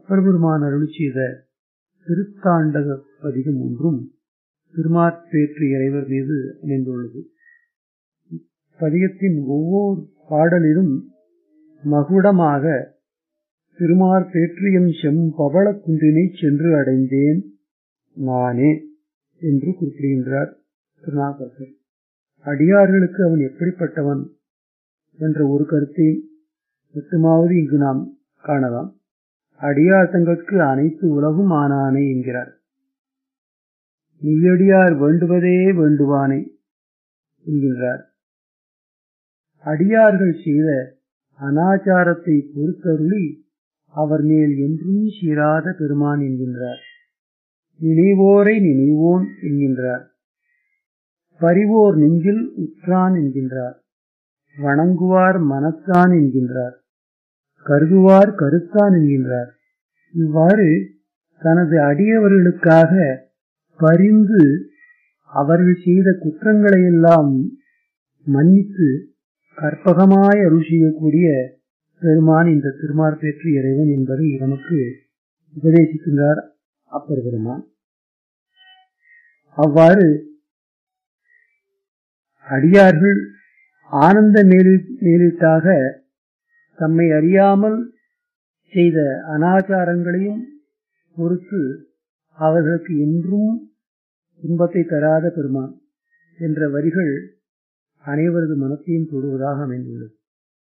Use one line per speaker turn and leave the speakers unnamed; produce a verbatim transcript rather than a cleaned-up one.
அப்பர் பெருமான் அருளி செய்த திருத்தாண்டக பதிகம் ஒன்றும் திருமாற்பேற்று இறைவர் மீது அமைந்துள்ளது. பதிகத்தின் ஒவ்வொரு பாடலிலும் மகுடமாக திருமாற்பேற்றியம் செம் பவள குன்றினை சென்று அடைந்தேன் நானே என்று குறிப்பிடுகின்றார் திருநாவுக்கரசர். அடியார்களுக்கு அவன் எப்படிப்பட்டவன் என்ற ஒரு கருத்தை மட்டுமாவது இங்கு நாம் காணலாம். அடியார் தங்களுக்கு அனைத்து உலகும் ஆனானே என்கிறார். நீயடியார் வேண்டுவதே வேண்டுவானே என்கின்றார். அடியார்கள் செய்த அனாச்சாரத்தை பொறுத்தருளி அவர் மேல் என்றும் சீராத பெருமான் என்கின்றார். நினைவோரை நினைவோன் என்கின்றார். பரிவோர் நெஞ்சில் உற்றான் என்கின்றார். வணங்குவார் மனத்தான் என்கின்றார். கருதுவார் கருத்தான் என்கின்றார். இவ்வாறு தனது அடியவர்களுக்காக பரிந்து அவர்கள் செய்த குற்றங்களையெல்லாம் மன்னித்து கற்பகமாய் அருள் செய்யக்கூடிய பெருமான் இந்த திருமாற்பேற்று இறைவன் என்பதை நமக்கு உபதேசிக்கின்றார் அப்பர் பெருமான். அவ்வாறு அடியார்கள் ஆனந்த மேலீட்டாக தம்மை அறியாமல் செய்த அனாச்சாரங்களையும் பொறுத்து அவர்களுக்கு என்றும் துன்பத்தை தராத பெருமான் என்ற வரிகள் அனைவரது மனத்தையும் தொடுவதாக அமைந்துள்ளது.